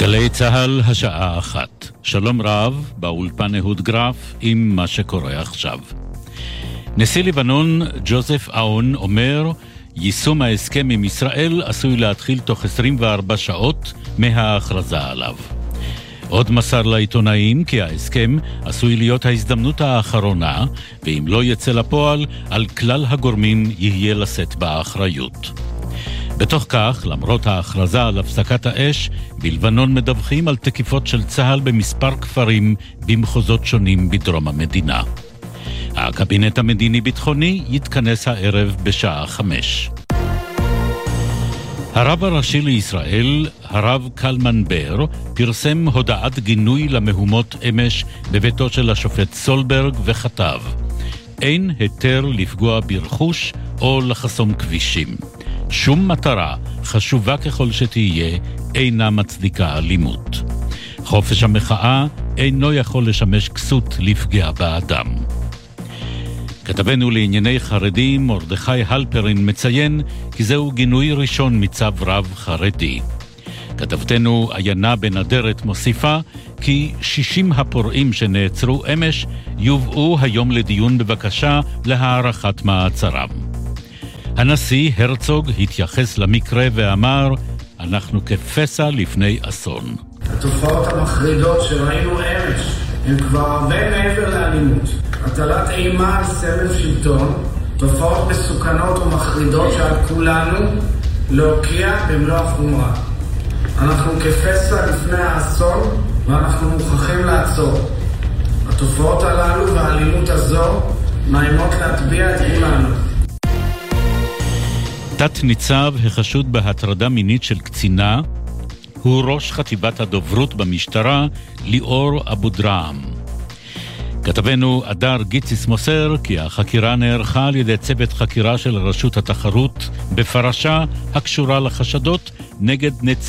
גלי צהל השעה 1. שלום רב, באולפן אהוד גרף עם מה שקורה עכשיו. נשיא לבנון ג'וזף אאון אומר, יישום ההסכם עם ישראל עשוי להתחיל תוך 24 שעות מההכרזה עליו. עוד מסר לעיתונאים כי ההסכם עשוי להיות ההזדמנות האחרונה, ואם לא יצא לפועל, על כלל הגורמים יהיה לשאת באחריות. בתוך כך, למרות ההכרזה על הפסקת האש, בלבנון מדווחים על תקיפות של צהל במספר כפרים במחוזות שונים בדרום המדינה. הקבינט המדיני-ביטחוני יתכנס הערב בשעה 5. הרב הראשי לישראל, הרב קלמן בר, פרסם הודעת גינוי למהומות אמש בביתו של השופט סולברג וכתב: אין היתר לפגוע ברכוש או לחסום כבישים. שום מטרה, חשובה ככל שתהיה, אינה מצדיקה אלימות. חופש המחאה אינו יכול לשמש כסות לפגיעה באדם. כתבנו לענייני חרדים, מרדכי הלפרין, מציין כי זהו גינוי ראשון מצב רב חרדי. כתבתנו עיינה בן אדרת מוסיפה כי 60 הפורעים שנעצרו אמש יובאו היום לדיון בבקשה להארכת מעצרם. הנשיא הרצוג התייחס למקרה ואמר, אנחנו כפסע לפני אסון. התופעות המחרידות שראינו אמש הן כבר הרבה מעבר לאלימות. הטלת אימה על סבב שלטון, תופעות מסוכנות ומחרידות שעל כולנו להוקיע במלוא החומרה. אנחנו כפסע לפני האסון ואנחנו מוכרחים לעצור. התופעות הללו והאלימות הזו מאיימות להטביע את כולנו. תת ניצב החשוד בהטרדה מינית של קצינה הוא ראש חטיבת הדוברות במשטרה ליאור אבו דרעם. כתבנו אדר גיציס מוסר כי החקירה נערכה על ידי צוות חקירה של רשות התחרות בפרשה הקשורה לחשדות נגד